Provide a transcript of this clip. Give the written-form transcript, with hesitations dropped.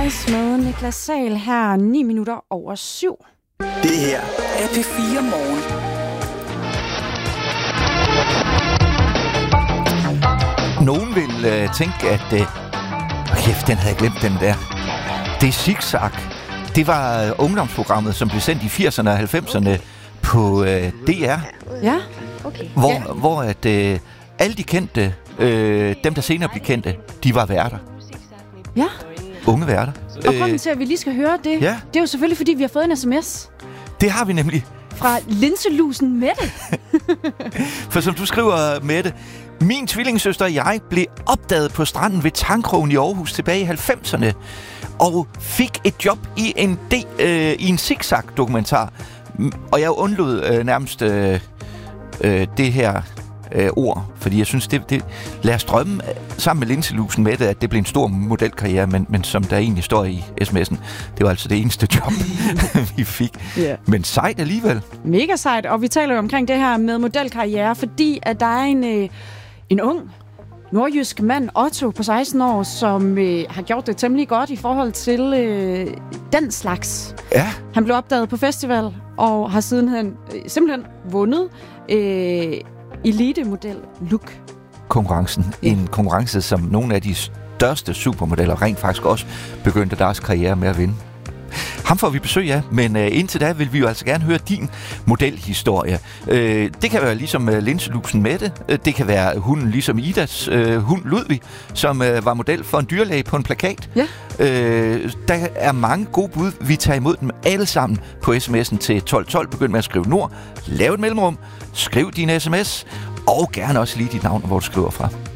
Nice med Niklas Sahl her 9 minutter over 7. Det her er P4 Morgen. Nogen vil tænke, at... kæft, den havde jeg glemt, den der. Det er Zigzag. Det var ungdomsprogrammet, som blev sendt i 80'erne og 90'erne på DR. Ja, okay. Hvor at alle de kendte, dem der senere blev kendte, de var værter. Ja. Unge værter. Og grunden til, at vi lige skal høre det, ja. Det er jo selvfølgelig, fordi vi har fået en sms. Det har vi nemlig. Fra Linselusen Mette. For som du skriver, Mette, min tvillingesøster og jeg blev opdaget på stranden ved Tangkrogen i Aarhus tilbage i 90'erne, og fik et job i en Zigzag-dokumentar. Og jeg undlod nærmest det her ord, fordi jeg synes, lad os drømme sammen med Linselusen med det, at det blev en stor modelkarriere, men som der egentlig står i sms'en, det var altså det eneste job, vi fik. Yeah. Men sejt alligevel. Mega sejt, og vi taler jo omkring det her med modelkarriere, fordi at der er en ung nordjysk mand, Otto, på 16 år, som har gjort det temmelig godt i forhold til den slags. Ja. Han blev opdaget på festival, og har sidenhen simpelthen vundet Elite-model look. Konkurrencen. En konkurrence, som nogle af de største supermodeller rent faktisk også begyndte deres karriere med at vinde. Ham får vi besøg af, men indtil da vil vi jo altså gerne høre din modelhistorie. Det kan være ligesom Linselusen Mette, det kan være hunden ligesom Idas hund Ludvig, som var model for en dyrlæge på en plakat. Ja. Der er mange gode bud. Vi tager imod dem alle sammen på sms'en til 1212. Begynd med at skrive Nord. Lav et mellemrum. Skriv din sms. Og gerne også lige dit navn, hvor du skriver fra.